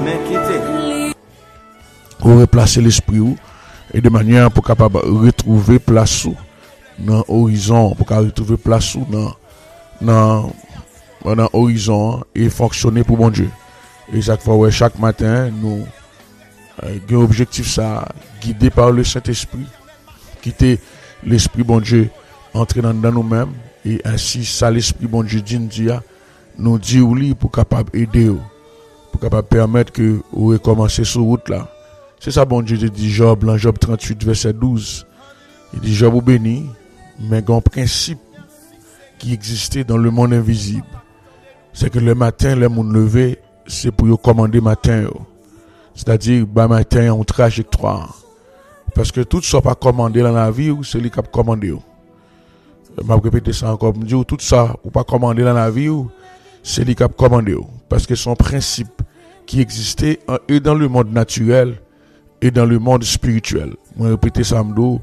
Pour replacer l'esprit ou, et de manière pour capable retrouver place ou dans horizon, pour capable retrouver place ou dans horizon et fonctionner pour bon Dieu. Et chaque fois, ouais, chaque matin, nous avons objectif ça, guidé par le Saint-Esprit, quitter l'Esprit bon Dieu, entrer dans nous-mêmes, et ainsi, ça l'Esprit bon Dieu dit, nous dit ou li pour capable aider, pour capable permettre que vous recommencez sur route là. C'est ça bon Dieu dit Job, dans Job 38, verset 12. Il dit Job ou béni, mais il y a un principe qui existait dans le monde invisible. C'est que le matin, les gens levé, c'est pour vous commander matin. C'est-à-dire, matin, on trajectoire. Parce que tout ça pas commandé dans la vie, c'est lui qui a commandé. Je vais répéter ça encore. Je dis, tout ça, ou pas commandé dans la vie, c'est lui qui a commandé. Parce que son principe qui existait et dans le monde naturel et dans le monde spirituel. Je vais répéter ça,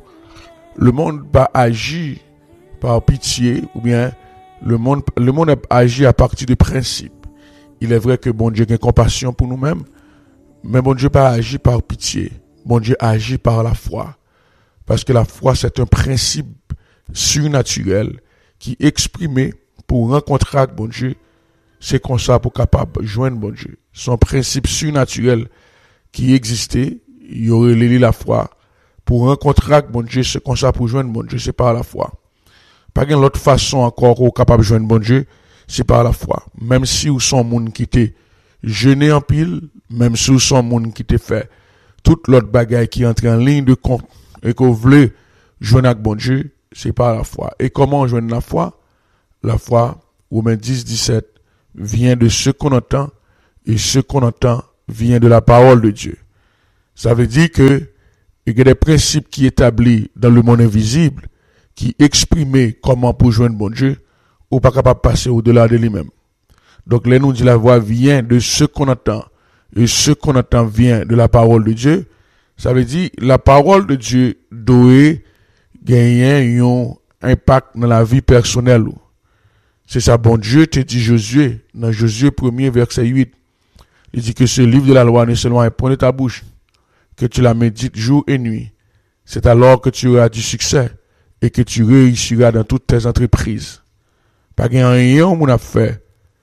le monde pas agit par pitié, ou bien le monde agit à partir de principes. Il est vrai que bon Dieu a compassion pour nous-mêmes, mais bon Dieu pas agit par pitié. Bon Dieu agit par la foi. Parce que la foi, c'est un principe surnaturel qui est exprimé pour rencontrer avec bon Dieu. C'est comme ça pour capable joindre bon Dieu. Son principe surnaturel qui existait, il y aurait la foi. Pour rencontrer avec bon Dieu, c'est comme ça pour joindre bon Dieu, c'est par la foi. Pas d'une autre façon encore où capable de joindre bon Dieu, c'est par la foi. Même si vous sont monde qui t'est jeûné en pile, même si vous sont monde qui t'est fait toute l'autre bagaille qui entre en ligne de compte et que vous voulez joindre avec bon Dieu, c'est par la foi. Et comment joindre la foi? La foi, Romains 10, 17, vient de ce qu'on entend, et ce qu'on entend vient de la parole de Dieu. Ça veut dire que il y a des principes qui établis dans le monde invisible, qui expriment comment pour joindre bon Dieu, ou pas capable de passer au-delà de lui-même. Donc, là, nous dit la voix vient de ce qu'on entend, et ce qu'on entend vient de la parole de Dieu. Ça veut dire, la parole de Dieu doit gagner un impact dans la vie personnelle. C'est ça, bon Dieu te dit Josué, dans Josué 1er, verset 8. Il dit que ce livre de la loi ne seulement un point de ta bouche, que tu la médites jour et nuit. C'est alors que tu auras du succès et que tu réussiras dans toutes tes entreprises. Pas gain rien on a fait.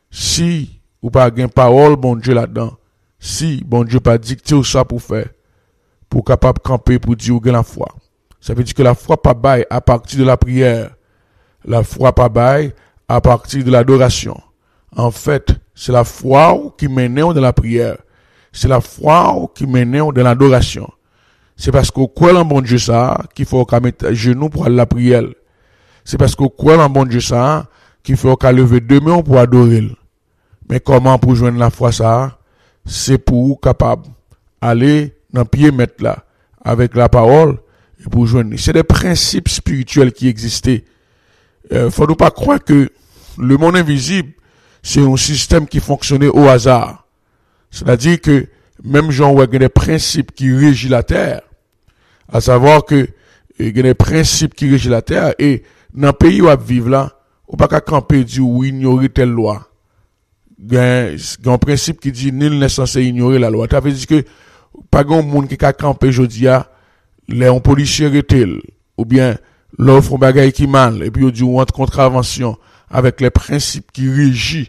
Si ou pas gain parole bon Dieu là-dedans. Si bon Dieu pas dicté ou ça pour faire, pour capable camper pour dire ou gain la foi. Ça veut dire que la foi pas bail à partir de la prière. La foi pas bail à partir de l'adoration. En fait, c'est la foi qui mène dans la prière. C'est la foi qui mène dans l'adoration. C'est parce qu'on croit en bon Dieu ça qu'il faut qu'on mette genoux pour la prière. C'est parce qu'on croit en bon Dieu ça qu'il faut qu'on lever deux mains pour adorer. Mais comment pour joindre la foi ça? C'est pour capable aller dans pied mettre là avec la parole et pour joindre. C'est des principes spirituels qui existaient. Faut nous pas croire que le monde invisible c'est un système qui fonctionnait au hasard. C'est-à-dire que même Jean il y a des principes qui régissent la terre. À savoir que il y a des principes qui régissent la terre et dans le pays où on vit là, on pas qu'à camper dire ou ignorer telle loi. Il y a un principe qui dit nul n'est censé ignorer la loi. Ça veut dire que pas grand monde qui a campé aujourd'hui les policiers retel ou bien l'offre bagaille qui mal et puis on dit ou entre contravention avec les principes qui régissent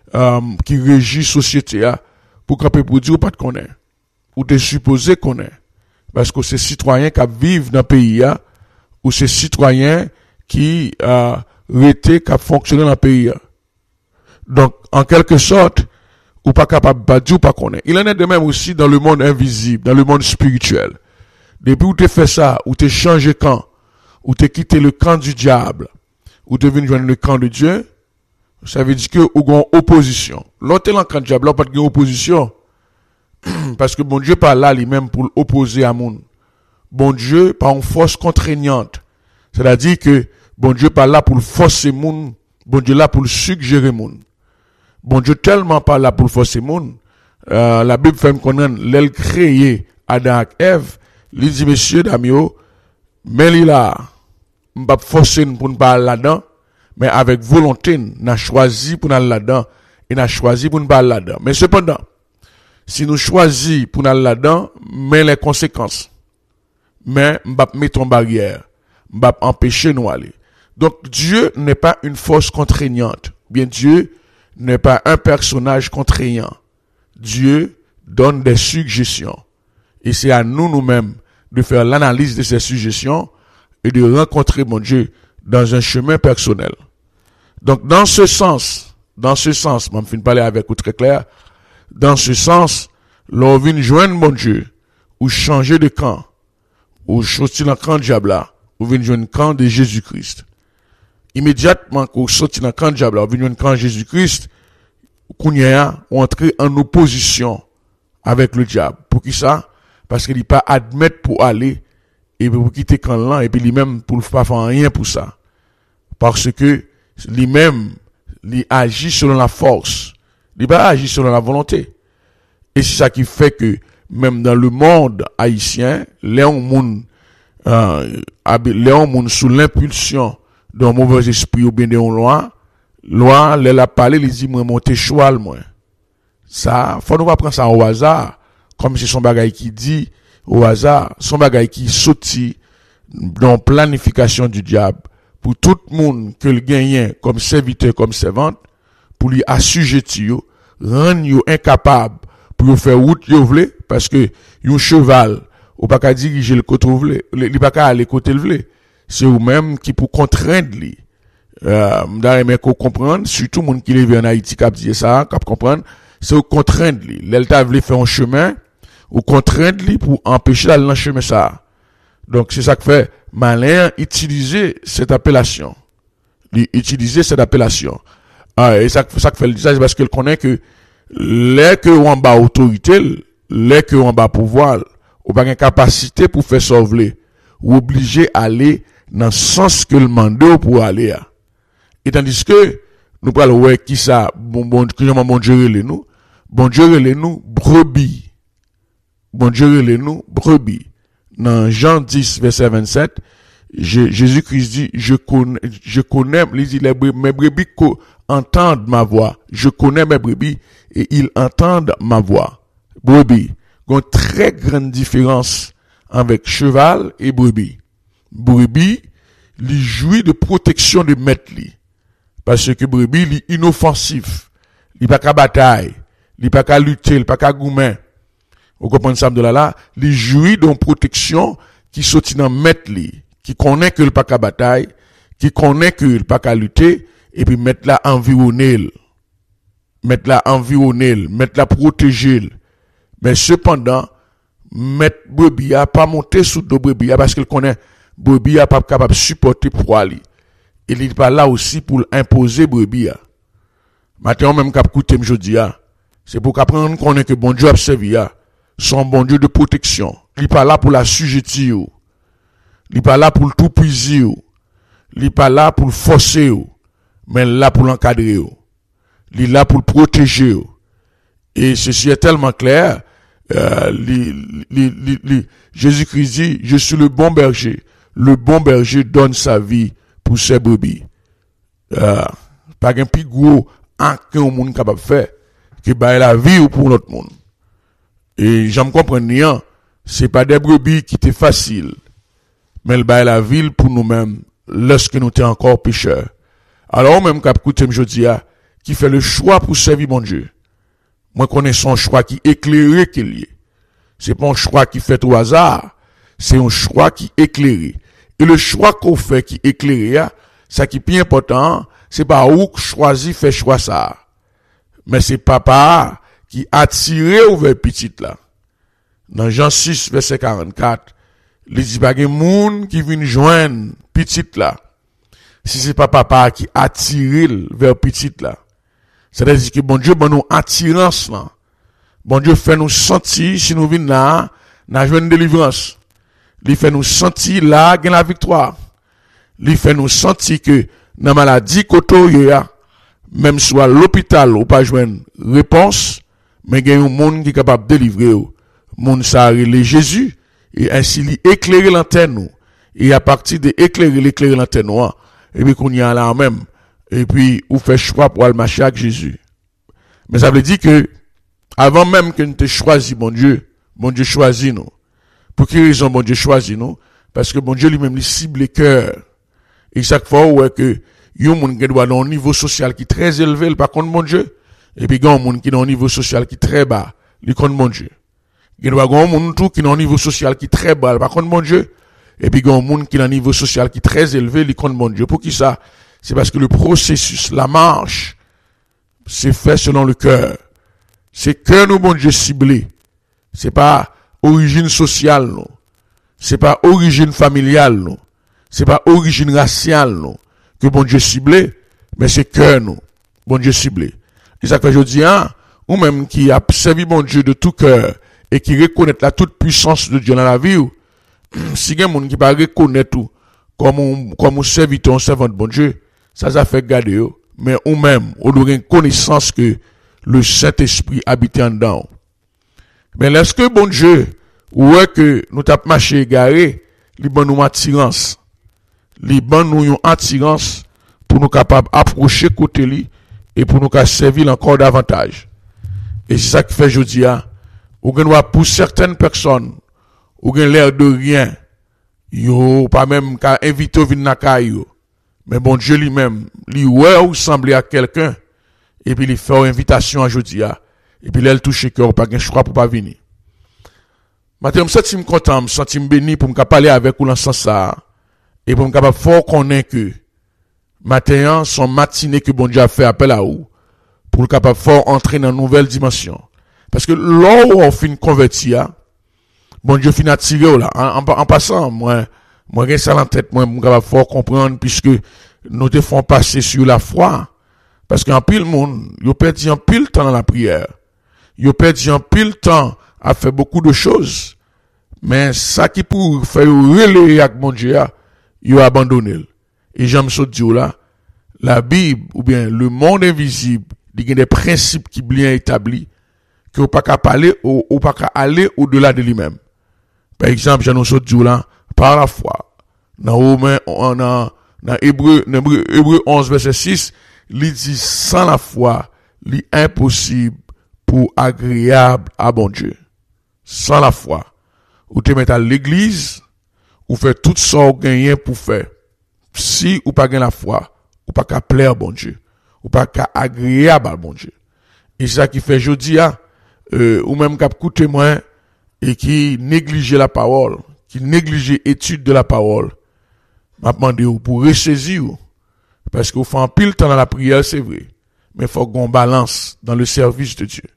société pour camper pour dire ou pas de connaître ou te supposé connaître parce que c'est citoyens qui vivent dans le pays ou c'est citoyens qui qui fonctionnent dans le pays. Donc en quelque sorte ou pas capable de dire ou pas connaître. Il en est de même aussi dans le monde invisible, dans le monde spirituel. Depuis où tu fait ça, où tu changé camp, où tu quitté le camp du diable, où tu venu joindre le camp de Dieu, ça veut dire que ou gon opposition. L'autre dans le camp du diable, pas de opposition. Parce que bon Dieu pas là lui-même pour opposer à monde. Bon Dieu pas une force contraignante. C'est-à-dire que bon Dieu pas là pour forcer monde, bon Dieu là pour suggérer monde. Bon Dieu tellement pas là pour forcer monde. La Bible fait me connaître l'aile créé Adam et Ève, il dit messieurs damio, mais il a pas forcer pour ne pas là-dedans, mais avec volonté n'a choisi pour aller là-dedans et n'a choisi pour ne pas là-dedans. Mais cependant, si nous choisissons pour nous aller là-dedans, mais les conséquences. Mais, m'bap mettre en barrière. M'bap empêcher nous aller. Donc, Dieu n'est pas une force contraignante. Bien, Dieu n'est pas un personnage contraignant. Dieu donne des suggestions. Et c'est à nous-mêmes de faire l'analyse de ces suggestions et de rencontrer mon Dieu dans un chemin personnel. Donc, dans ce sens, moi, je finis de parler avec vous très clair, dans ce sens, l'on vient joindre mon Dieu, ou changer de camp, ou sortir dans le camp de diable là, ou vient joindre le camp de Jésus-Christ. Immédiatement, qu'on sortit dans le camp de diable là, ou vient joindre le camp de Jésus-Christ, qu'on y a, on entre en opposition avec le diable. Pour qui ça? Parce qu'il n'est pas admettre pour aller, et pour quitter le camp là, et puis lui-même, pour ne pas faire rien pour ça. Parce que, lui-même, il agit selon la force. Il pas agit selon la volonté. Et c'est ça qui fait que, même dans le monde haïtien, les gens sous l'impulsion d'un mauvais esprit ou bien d'une loi, les la parler, les dit, moi, monter cheval, moi. Ça, faut nous pas prendre ça au hasard, comme si son bagay qui dit, au hasard, son bagay qui sorti dans planification du diable, pour tout le monde que le gagne comme serviteur, comme servante, pour lui assujettir, rendre yo incapable pour faire route yo vle, parce que yon cheval, ou pas qu'à diriger le côté vle, il pas qu'à aller côté vle. C'est ou même qui pour contraindre lui. M'dare mais qu'on comprendre, surtout monde qui levé en Haïti cap dire ça, cap comprendre, c'est ou contraindre lui. L'elta vle faire un chemin, ou contraindre lui pour empêcher d'aller dans chemin ça. Donc c'est ça que fait malin utiliser cette appellation. Utiliser cette appellation. Et ça que fait le disage, c'est parce qu'il connaît que les que on bas autorité, les que on bas pouvoir, ou pas une capacité pour faire sauver, ou obligé à aller dans le sens que le mandat pour aller. Et tandis que nous parlons ouais qui ça bon Dieu les nous, bon Dieu les nous brebis. Bon Dieu les nous brebis. Dans Jean 10 verset 27, Jésus-Christ dit je connais mes brebis entendent ma voix. Je connais mes brebis et ils entendent ma voix. Brebis. Il y a une très grande différence avec cheval et brebis. Brebis, il jouit de protection de maître. Parce que brebis, il est inoffensif. Il n'est pas qu'à bataille. Il n'est pas qu'à lutter. Il n'est pas qu'à goumer. Vous comprenez ça de là? Il jouit d'une protection qui sortit dans maître, qui connaît que il n'est pas qu'à bataille, qui connaît que il n'est pas qu'à lutter, et puis mettre la environner, mettre la protéger. Mais cependant, mettre brebis a pas monter sous dos brebis parce qu'il connaît brebis a pas capable de supporter poids li. Il n'est pas là aussi pour imposer brebis. Maintenant même cap coûter jodi a, c'est pour qu'apprendre connaît que bon Dieu a servi a, son bon Dieu de protection. Il n'est pas là pour la sujetir. Il n'est pas là pour le tout puiser. Il n'est pas là pour le forcer. Mais là pour l'encadrer. Il est là pour le protéger. Et ceci est tellement clair. Jésus-Christ dit, je suis le bon berger. Le bon berger donne sa vie pour ses brebis. Pas un plus gros acte qu'un monde capable de faire que bailler la vie pour l'autre monde. Et j'aime comprendre, c'est pas des brebis qui étaient faciles, mais le bailler la ville pour nous-mêmes lorsque nous étions encore pécheurs. Alors, même cap écoutez jodi a, qui fait le choix pour servir mon Dieu. Moi, connais son choix qui éclairé qu'il y est. C'est pas un choix qui fait au hasard. C'est un choix qui éclairé. Et le choix qu'on fait qui éclairé, ça qui est plus important, c'est pas où choisi fait choix ça. Mais c'est papa qui attiré vers petit là. Dans Jean 6, verset 44, il dit pas gen moun qui vient joindre petit là. Si c'est pas papa qui attire vers petit là. C'est-à-dire que bon Dieu bon nous attirance là. Bon Dieu fait nous sentir si nous venons là, n'a joué une délivrance. Il fait nous sentir là gain la victoire. Il fait nous sentir que dans maladie koto ya, même soit l'hôpital ou pas joindre réponse, mais il y a un monde qui est capable de délivrer. Monde ça relé Jésus et ainsi il éclairer l'antenne et à partir de l'éclairer l'antenne et puis qu'on y a là même et puis ou fait choix pour aller marcher avec Jésus. Mais ça veut dire que avant même que nous te choisi, bon Dieu choisit nous. Pour quelle raison bon Dieu choisit nous? Parce que bon Dieu lui-même, il cible les cœurs. Et chaque fois, ouais, que, yon moun qui doit dans un niveau social qui est très élevé, par contre bon Dieu. Et puis, yon moun qui dans un niveau social qui est très bas, il contre bon Dieu. Il doit yon moun tout qui dans un niveau social qui est très bas, par contre bon Dieu. Et puis, yon moun qui dans un niveau social qui est très élevé, il contre bon Dieu. Pour qui ça? C'est parce que le processus, la marche, c'est fait selon le cœur. C'est cœur nous, bon Dieu, ciblé. C'est pas origine sociale, non. C'est pas origine familiale, non. C'est pas origine raciale, non. Que bon Dieu ciblé, mais c'est cœur, nous. Bon Dieu ciblé. Et ça fait, je dis, hein, ou même qui a servi bon Dieu de tout cœur, et qui reconnaît la toute puissance de Dieu dans la vie, ou, si il y a un monde qui va reconnaître tout, comme un serviteur, un servant de bon Dieu, ça fait garder, mais ou même, on doit une connaissance que le Saint-Esprit habite en dedans. Mais est-ce que bon Dieu, ouais que nous t'as marché égaré, li ban nous attirance. Li ban nous une attirance pour nous capables approcher côté li et pour nous servir encore davantage. Et c'est ça qui fait jodi a, ou gen pour certaines personnes, ou gen l'air de rien, yo pas même qu'à inviter vinn na kayo. Mais bon Dieu lui-même, lui ouais ou semblait à quelqu'un et puis il fait une invitation à jodi a. Et puis là, elle touche cœur, pas gen choix pour pas venir. Maintenant, je me sens content, je me sens béni pour me parler avec vous dans ce sens ça. Et pour me capable fort connaître que, maintenant, son matinée que bon Dieu a fait appel à vous, pour le capable fort entrer dans une nouvelle dimension. Parce que là où on finit convertir, bon Dieu finit attirer là. En passant, moi, j'ai ça en tête, moi, je capable fort comprendre, puisque nous te font passer sur la foi. Parce qu'en pile monde, ils perdent en pile temps dans la prière. Ils perdent en pile temps à faire beaucoup de choses. Mais ça qui pour faire relayer avec mon Dieu, ils ont abandonné. Et j'aime ce dire là, la Bible, ou bien le monde invisible, il y a des principes qui bien établis, que vous pas qu'à parler, ou pas qu'à aller au-delà de lui-même. Par exemple, j'en ai dit là, par la foi. Dans Hébreu 11, verset 6, il dit, sans la foi, il est impossible pour agréable à bon Dieu. Sans la foi. Ou te mettre à l'église, ou faire tout ça ou gagner pour faire. Si ou pas gagner la foi, ou pas qu'à plaire bon Dieu. Ou pas qu'à agréable à bon Dieu. Et c'est ça qui fait jodi a, ou même qu'à écouter moins, et qui néglige la parole, qui néglige l'étude de la parole. M'a demandé ou pour ressaisir ou. Parce qu'on fait un pile temps dans la prière, c'est vrai. Mais il faut qu'on balance dans le service de Dieu.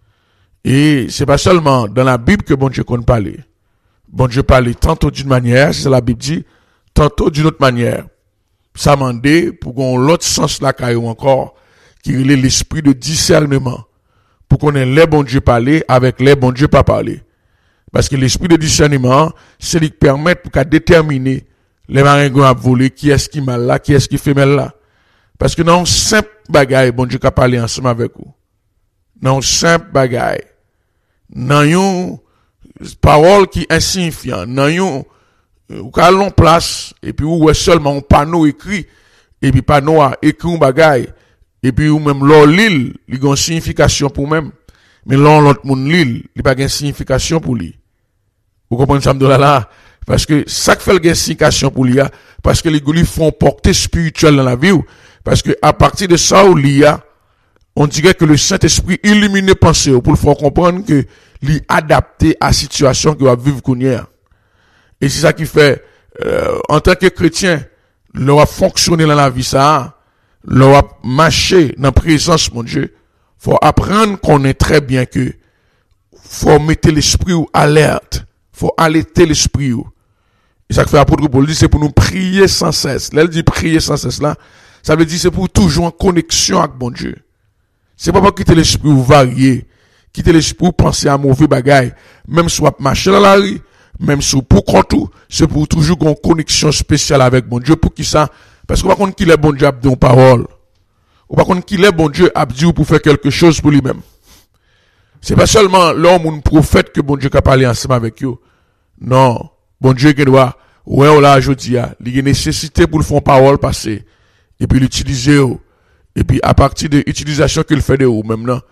Et c'est pas seulement dans la Bible que bon Dieu compte parler. Bon Dieu parle tantôt d'une manière, c'est ça la Bible dit, tantôt d'une autre manière. Ça m'a demandé pour qu'on l'autre sens là caillou encore, qui est l'esprit de discernement. Pour qu'on ait les bon Dieu parler avec les bon Dieu pas parler. Parce que l'esprit de discernement, c'est lui qui permet pour qu'à déterminer les maringouins à voler, qui est-ce qui mal là, qui est-ce qui fait mal là. Parce que dans un simple bagaille, bon Dieu qui a parlé ensemble avec vous. Dans un simple bagaille. Dans une parole qui est insignifiante. Dans une, ou qu'à long place, et puis où est seulement un panneau écrit, et puis panneau a écrit un bagaille, et puis ou même l'île, il a une signification pour même. Mais l'autre monde l'île, il n'a pas de signification pour lui. Vous comprenez ça, là? Parce que ça qui fait une signification pour lui, parce que les gars font portée spirituelle dans la vie, parce que à partir de ça, on dirait que le Saint-Esprit illumine les pensées pour le faire comprendre que lui adapté à la situation qu'il va vivre qu'on y a. Et c'est ça qui fait, en tant que chrétien, l'on va fonctionner dans la vie ça, l'on va marcher dans la présence, mon Dieu. Faut apprendre qu'on est très bien que faut mettre l'esprit alerte, faut alerter l'esprit. Et ça que fait l'apôtre Paul dit, c'est pour nous prier sans cesse. Là, il dit prier sans cesse là, ça veut dire c'est pour toujours en connexion avec bon Dieu. C'est pas pour quitter l'esprit ou varier, quitter l'esprit ou penser à mauvais bagaille, même si on marcher dans la rue, même si pour contre, c'est pour toujours en connexion spéciale avec bon Dieu. Pour qui ça? Parce qu'on va contre qu'il est bon Dieu a dit une parole. Ou par contre qu'il est bon Dieu a dit pour faire quelque chose pour lui-même. C'est pas seulement l'homme ou un prophète que bon Dieu a parlé ensemble avec eux. Non. Bon Dieu qui doit, ouais, on l'a aujourd'hui, il y a nécessité pour le faire parole passer. Et puis l'utiliser, et puis à partir de l'utilisation qu'il fait de vous, même là,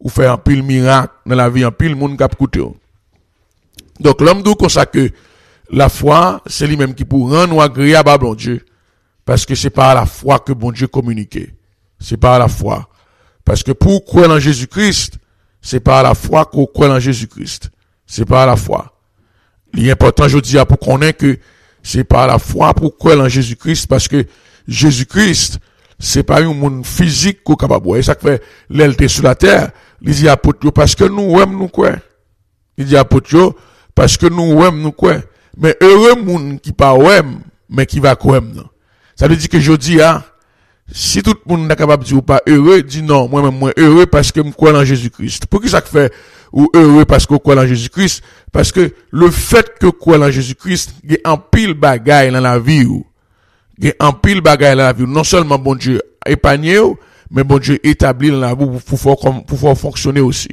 ou faire un pile miracle dans la vie, un pile monde cap coûter. Donc l'homme dit comme ça que la foi, c'est lui-même qui pour rendre agréable à bon Dieu. Parce que c'est par la foi que bon Dieu communique. C'est par la foi. Parce que pour croire en Jésus-Christ, c'est par la foi qu'on croit en Jésus-Christ. C'est par la foi. L'important, je dis, pour qu'on ait que c'est par la foi pour croire en Jésus-Christ, parce que Jésus-Christ, c'est pas un monde physique qu'on est capable. Et ça fait, l'élité sur la terre, il dit apôtre, parce que nous aimons nous quoi. Il dit apôtre, parce que nous aimons nous quoi. Mais heureux monde qui pas aime, mais qui va croire. Ça veut dire que je dis, si tout le monde est capable de dire ou pas heureux, dit non, moi-même, moi heureux parce que je crois en Jésus-Christ. Pour qui ça fait, ou heureux parce que je crois en Jésus-Christ? Parce que le fait que je crois en Jésus-Christ, il y a un pile bagaille dans la vie, il y a un pile bagaille dans la vie. Non seulement bon Dieu épargné, mais bon Dieu établi dans la vie pour pouvoir fonctionner aussi.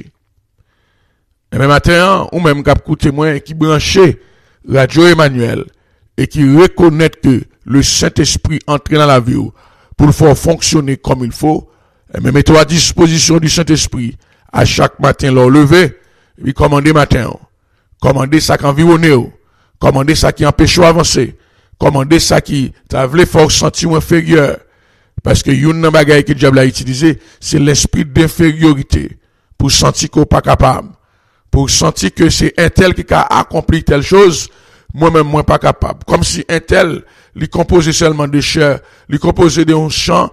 Et même matin, ou même cap écouter moi qui branché Radio Emmanuel et qui reconnaît que le Saint-Esprit entre dans la vie pour le faire fonctionner comme il faut, et même mettez à disposition du Saint-Esprit à chaque matin leur lever, et commander matin, commander ça qui environne, commander ça qui empêche d'avancer, commander ça qui t'a voulu faire sentir inférieur, parce que une bagaille que le diable a utilisé, c'est l'esprit d'infériorité, pour sentir qu'on n'est pas capable, pour sentir que c'est un tel qui a accompli telle chose, moi-même, moi pas capable. Comme si un tel, il composé seulement de chair, il composé d'un sang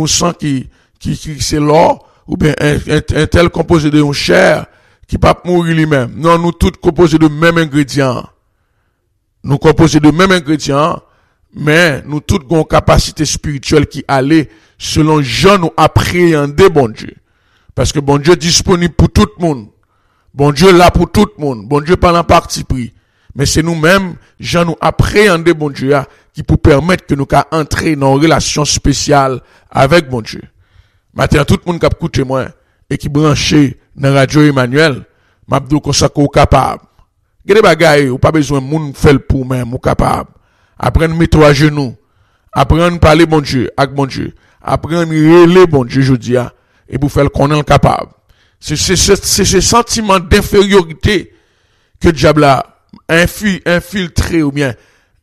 qui c'est l'or, ou bien un tel composé d'un chair qui pas mourir lui-même. Non, nous tous composés de même ingrédients. Nous composés de même ingrédients, mais nous tous avons une capacité spirituelle qui allait selon Jean nous appréhender bon Dieu. Parce que bon Dieu est disponible pour tout le monde. Bon Dieu là pour tout le monde. Bon Dieu pas en parti pris. Mais c'est nous-mêmes, Jean nous appréhender bon Dieu, qui peut permettre que nous qu'à entrer dans une relation spéciale avec bon Dieu. Maintenant, tout le monde qui a écouté moi, et qui branché dans Radio Emmanuel, m'a dit qu'on soit capable. Il y a des bagailles, ou pas besoin de monde faire pour même, ou capable. Apprendre à mettre à genoux. Apprendre à parler bon Dieu, avec bon Dieu. Apprendre à relayer bon Dieu, je dis, et pour faire qu'on est capable. C'est ce sentiment d'infériorité que le diable a infiltré ou bien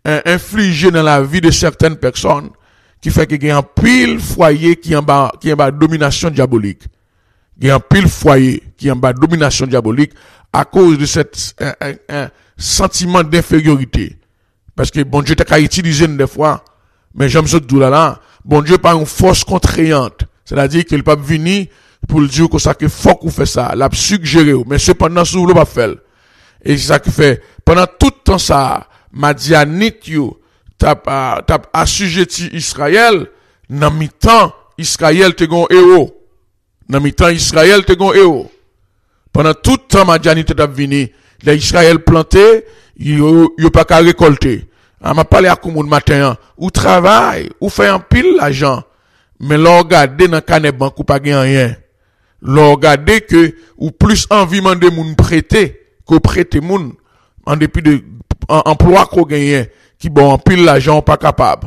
infligé dans la vie de certaines personnes qui fait qu'il y a un pile foyer qui est en bas domination diabolique. Il y a un pile foyer qui est en bas domination diabolique à cause de cet un sentiment d'infériorité. Parce que bon Dieu t'a utilisé des fois, mais j'aime ce là, bon Dieu pas une force contraignante. C'est-à-dire qu'il peut venir pour le dire que ça que faut qu'on fait ça, l'a suggéré, mais cependant sous le pas faire. Et c'est ça qui fait, pendant tout le temps ça, Madianite yo, t'as assujetti Israël, dans mi-temps, Israël te gon héros. Dans mi-temps, Israël te gon héros. Pendant tout le temps, Madianite t'a venu, les Israël planté, yo pas qu'à récolter. M'a parlé à tout le monde matin, ou travail, ou fait un pile l'argent, mais l'on regarde dans canne banque ou pas rien. L'on regarde que, ou plus envie de moun prêter, qu'on prête moun, en dépit de emploi qu'on gagne, qui bon en pile l'argent ou pas capable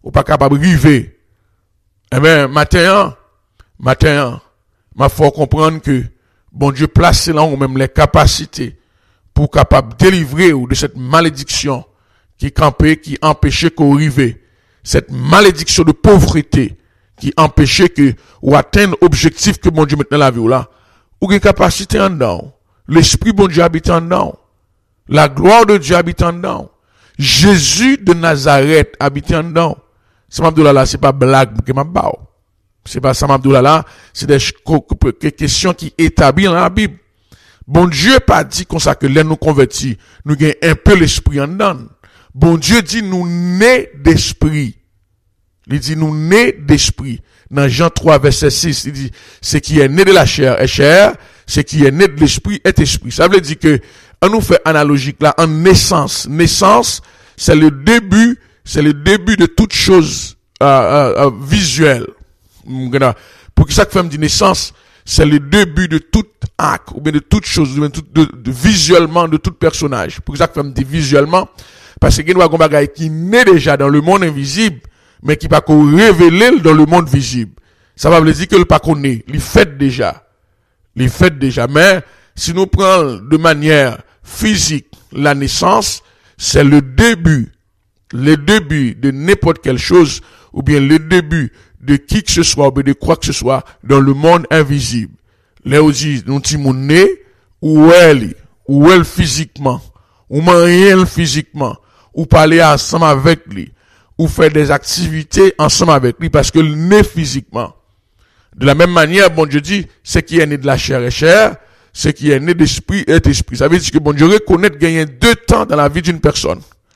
river. Eh ben matin, m'a faut comprendre que bon Dieu place là ou même les capacités pour capable délivrer ou de cette malédiction qui campait, qui empêchait qu'on rive, cette malédiction de pauvreté qui empêchait que ou atteindre l'objectif que bon Dieu met dans la vie là, ou une capacité en dedans. L'esprit bon Dieu habite en dedans. La gloire de Dieu habite en dedans. Jésus de Nazareth habite en dedans. Sam Abdullah là, c'est pas blague que m'a bao. C'est pas Sam Abdullah là, c'est des questions qui établies dans la Bible. Bon Dieu pas dit comme ça que l'un nous convertit, nous gagne un peu l'esprit en dedans. Bon Dieu dit nous nés d'esprit. Il dit nous nés d'esprit. Dans Jean 3 verset 6, il dit ce qui est né de la chair est chair, ce qui est né de l'esprit est esprit. Ça veut dire que on nous fait analogique là en naissance. Naissance, c'est le début de toute chose visuelle. Pour que ça fait me dit naissance, c'est le début de tout acte ou bien de toute chose, de visuellement de tout personnage. Pour que ça fait me dit visuellement, parce que il y a un bagage qui naît déjà dans le monde invisible, mais qui pas qu'on révéler dans le monde visible. Ça va veut dire que le pas qu'on est, il fait déjà. Les fait déjà. Mais, si nous prenons de manière physique la naissance, c'est le début de n'importe quelle chose, ou bien le début de qui que ce soit, ou bien de quoi que ce soit, dans le monde invisible. Là, on dit, nous disons, né, ou elle physiquement, ou marier physiquement, ou parler ensemble avec lui, ou faire des activités ensemble avec lui, parce que le né physiquement. De la même manière, bon Dieu dit, ce qui est né de la chair est chair, ce qui est né d'esprit est esprit. Ça veut dire que bon Dieu reconnaît gagner 2 temps dans la vie d'une personne.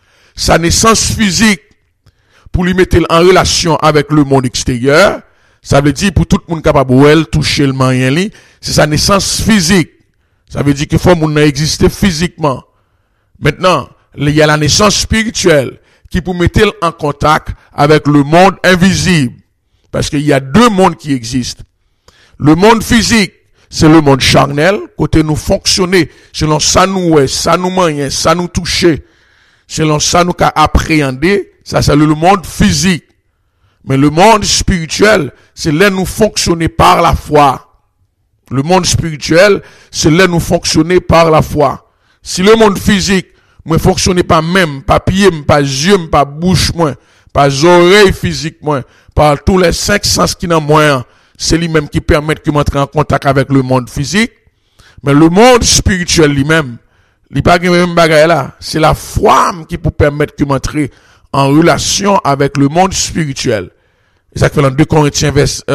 Sa naissance physique, pour lui mettre en relation avec le monde extérieur, ça veut dire pour tout le monde capable de toucher le moyen, c'est sa naissance physique. Ça veut dire qu'il faut qu'on exister physiquement. Maintenant, il y a la naissance spirituelle qui peut mettre en contact avec le monde invisible. Parce qu'il y a 2 mondes qui existent. Le monde physique, c'est le monde charnel, côté nous fonctionner, selon ça nous est, ça nous moyen, ça nous toucher, selon ça nous qu'a appréhender, ça c'est le monde physique. Mais le monde spirituel, c'est là nous fonctionner par la foi. Le monde spirituel, c'est là nous fonctionner par la foi. Si le monde physique, moi fonctionner pas même, pas pied, pas yeux, pas bouche, moi, pas oreille physique, moi, par tous les 5 sens qui n'ont moins, c'est lui-même qui permet que m'entrer en contact avec le monde physique. Mais le monde spirituel lui-même, il pas que même bagaille là, c'est la foi qui peut permettre que m'entrer en relation avec le monde spirituel. Et ça fait dans 2 Corinthiens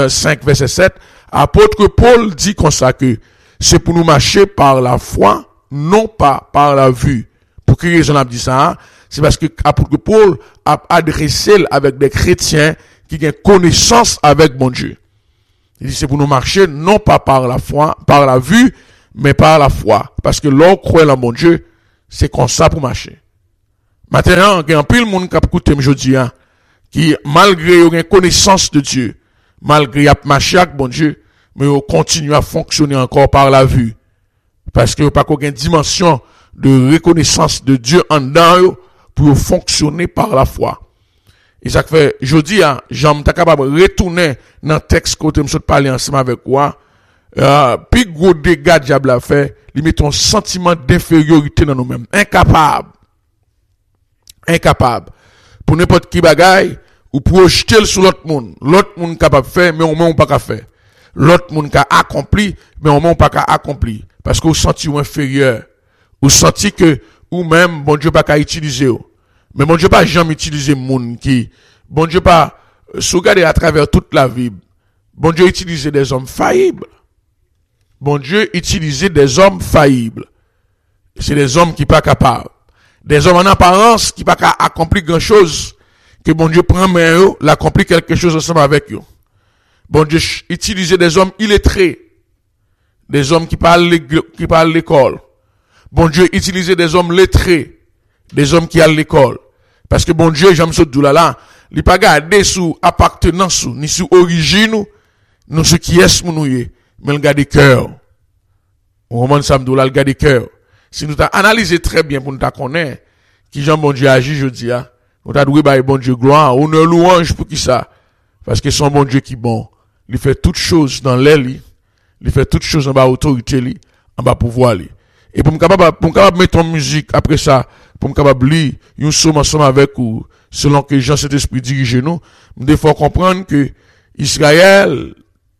5 verset 7, apôtre Paul dit comme ça que c'est pour nous marcher par la foi, non pas par la vue. Pour quelle raison on a dit ça? C'est parce que apôtre Paul a adressé avec des chrétiens qui ont connaissance avec mon Dieu. Il dit c'est pour nous marcher non pas par la foi, par la vue, mais par la foi. Parce que l'on croit en mon Dieu, c'est comme ça pour marcher. Maintenant, il y a un pile monde qui a écouté aujourd'hui, qui, malgré une connaissance de Dieu, malgré a marché avec bon Dieu, mais on continue à fonctionner encore par la vue. Parce que pas qu'aucune dimension de reconnaissance de Dieu en dedans pour fonctionner par la foi. Et ça fait, je dis, j'aime capable de retourner dans le texte côté me parler ensemble avec moi. Puis gros dégâts diable a fait, il met un sentiment d'infériorité dans nous-mêmes. Incapable. Pour n'importe qui bagaille, ou projeter sur l'autre monde. L'autre monde capable de faire, mais au moins on pas qu'à faire. L'autre monde a accompli, mais au moins on pas qu'à accomplir. Parce que vous sentez inférieur. Vous sentez que, ou même, bon Dieu pas qu'à utiliser. Mais bon Dieu pas jamais utiliser monde qui, bon Dieu pas, regarder à travers toute la vie. Bon Dieu utilisait des hommes faillibles. Bon Dieu utilisait des hommes faillibles. C'est des hommes qui pas capables. Des hommes en apparence qui pas qu'à accomplir grand chose. Que bon Dieu prend main eux, l'accomplit quelque chose ensemble avec eux. Bon Dieu utilisait des hommes illettrés. Des hommes qui parlent l'école. Bon Dieu utilisait des hommes lettrés. Des hommes qui allent l'école. Parce que bon Dieu, j'aime ce doula il n'est pas gardé sous appartenance, ni sous origine, non ce qui est mon nouye, mais le garde cœur. On remonte ça, le garde cœur. Si nous t'as analysé très bien pour nous t'as connaître, qui Jean bon Dieu agit, je dis, nous t'as doué bon Dieu gloire, honneur louange pour qui ça? Parce que son bon Dieu qui bon, il fait toutes choses dans l'aile, il fait toutes choses en bas autorité, en bas pouvoir. Et pour me capable mettre en musique après ça, pour me capable lire, une somme ensemble avec ou, selon que Jean cet esprit dirige nous, il faut comprendre que Israël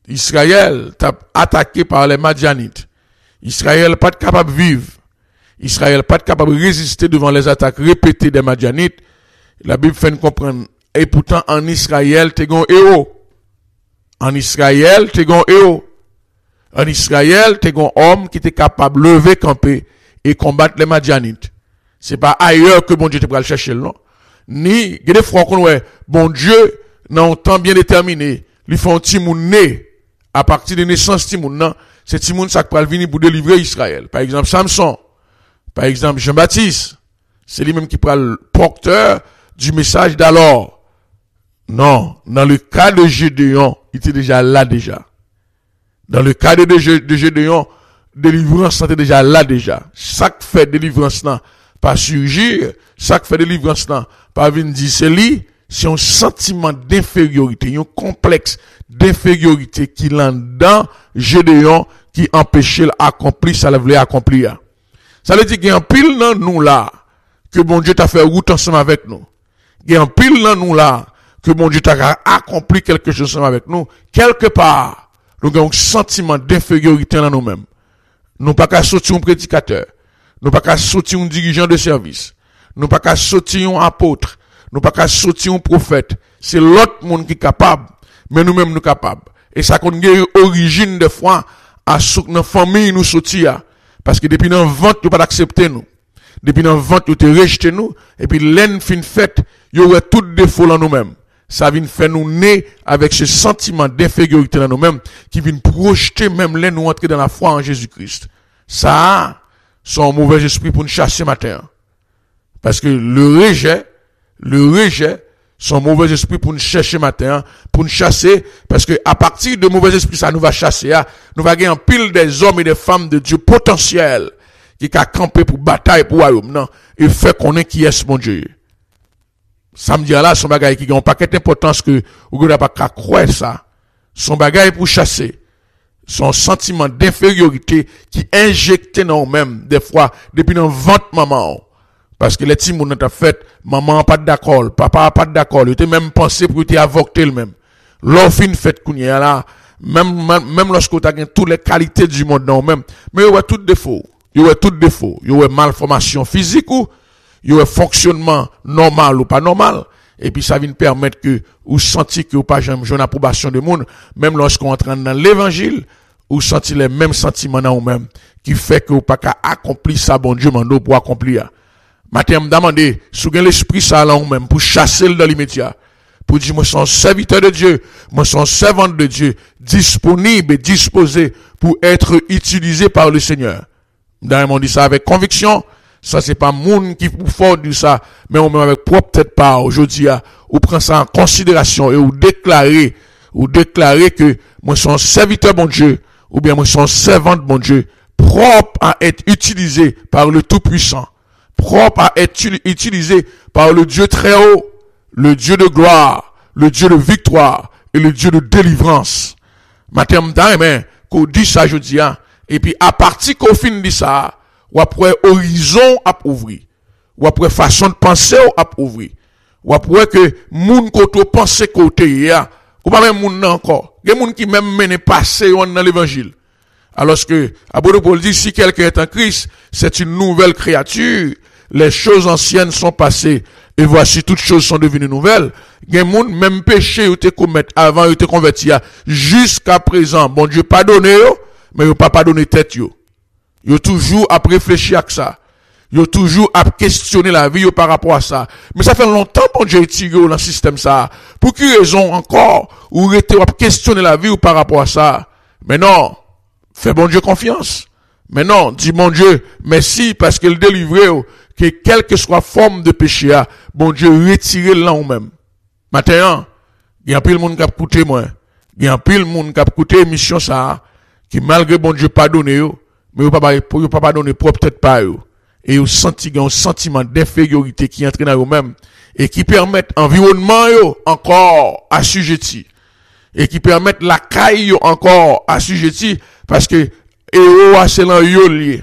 t'a attaqué par les Madianites. Israël pas capable de vivre. Israël pas capable de résister devant les attaques répétées des Madianites. La Bible fait nous comprendre. Et pourtant, en Israël, t'es un héros. En Israël, t'es un héros. En Israël, t'es un homme qui était capable de lever, camper et combattre les Madianites. C'est pas ailleurs que bon Dieu te va le chercher, non? Ni, il y a des fois qu'on ouais, bon Dieu, dans un temps bien déterminé, lui fait un petit moun né, à partir de naissance petit moun, non? C'est petit moun ça qui va venir pour délivrer Israël. Par exemple, Samson. Par exemple, Jean-Baptiste. C'est lui-même qui prend le porteur du message d'alors. Non. Dans le cas de Gédéon, il était déjà là déjà. Dans le cas de Gédéon, délivrance était déjà là déjà. Chaque fait délivrance là, pas surgir, chaque fait délivrance là, pas venir dire c'est lui, c'est un sentiment d'infériorité, un complexe d'infériorité qui l'en dans Gédéon, qui empêchait l'accomplir, ça voulait accomplir. Ça veut dire qu'il y a un pile dans nous là, que bon Dieu t'a fait route ensemble avec nous. Il y a un pile dans nous là, que bon Dieu t'a accompli quelque chose ensemble avec nous. Quelque part, nous avons un sentiment d'infériorité dans nous-mêmes. Nous pas qu'à sortir un prédicateur. Nous pas qu'à sortir un dirigeant de service. Nous pas qu'à sortir un apôtre. Nous pas qu'à sortir un prophète. C'est l'autre monde qui est capable, mais nous-mêmes nous capables. Et ça qu'on a origine de foi à notre famille nous sortir. Parce que depuis dans le ventre, nous pas accepter nous. Depuis dans le ventre, nous te rejeté nous. Et puis l'aine fin faite, il y aurait tout défaut dans nous-mêmes. Ça vient faire nous naître avec ce sentiment d'infériorité dans nous-mêmes qui vient projeter même l'aine nous entrer dans la foi en Jésus-Christ. Ça, c'est un mauvais esprit pour nous chasser matin. Parce que le rejet, son mauvais esprit pour nous chercher matin, pour nous chasser, parce que à partir de mauvais esprit, ça nous va chasser, nous va gagner un pile des hommes et des femmes de Dieu potentiels, qui a campé pour bataille pour royaume, non, et fait qu'on est qui est ce bon Dieu. Samedi là, son bagage qui a un paquet d'importance que, vous n'avez pas qu'à croire ça. Son bagage pour chasser. Son sentiment d'infériorité qui injecté dans nous-mêmes, des fois, depuis dans ventre maman. Parce que les petits moun ont fait, maman pas d'accord, papa pas d'accord, il était même pensé pour te avorter le même. L'offre fait qu'on y a là, même lorsque tu as toutes les qualités du monde dans même, mais il y a tout défaut. Il y a tout défaut. Il y a malformation physique ou, il y a fonctionnement normal ou pas normal. Et puis ça vient permettre que, ou sentir que ou pas jamais une approbation de monde, même lorsqu'on entre dans l'évangile, ou sentir les mêmes sentiments dans vous-même, qui fait que ou pas qu'à accomplir ça, bon Dieu, mando pour accomplir. Matin, me demander, sous l'esprit ça là même, pour chasser le dans l'immédiat. Pour dire, moi, je suis un serviteur de Dieu, moi, je suis un servant de Dieu, disponible et disposé pour être utilisé par le Seigneur. D'ailleurs, on dit ça avec conviction. Ça, c'est pas moun qui pour fort dire ça, mais on met avec propre tête part aujourd'hui, ou prend ça en considération et ou déclarer que moi, je suis un serviteur bon Dieu, ou bien moi, je suis un servant de bon Dieu, propre à être utilisé par le Tout-Puissant. Propre à être utilisé par le Dieu très haut, le Dieu de gloire, le Dieu de victoire et le Dieu de délivrance. Matin, qu'on dit ça, je dis, et puis à partir qu'on finit de ça, ou après horizon à ouvrir, ou après façon de penser à ouvrir, ou après que moun koto pense côté ya, ou pas même moun encore, il y a moun qui même mène passer dans l'évangile. Alors que, Apôtre Paul dit, si quelqu'un est en Christ, c'est une nouvelle créature. Les choses anciennes sont passées, et voici toutes choses sont devenues nouvelles. Il y a moun, même péché, ou te commettre avant, ou te convertir, jusqu'à présent, bon Dieu pardonné, mais il pas pardonné tête, yo. Yo toujours à réfléchir à ça. Yo toujours à questionner la vie, par rapport à ça. Mais ça fait longtemps, bon Dieu, tiré dans le système, ça. Pour quelle raison encore, ou rester à questionner la vie, par rapport à ça? Mais non. Fais bon Dieu confiance. Mais non, dis mon Dieu, merci parce qu'il délivre, que quelle que soit forme de péché, bon Dieu retire là ou même. Maintenant, il y a pile monde qui a écouté moi. Il y a pile monde qui a écouté émission ça, qui malgré bon Dieu pardonné, mais il pas pardonné propre tête pas yo. Et il senti un sentiment d'infériorité qui entre dans eux-mêmes et qui permet environnement yo encore assujetti. Et qui permettent la caille encore assujetti parce que héros c'est dans yo lié.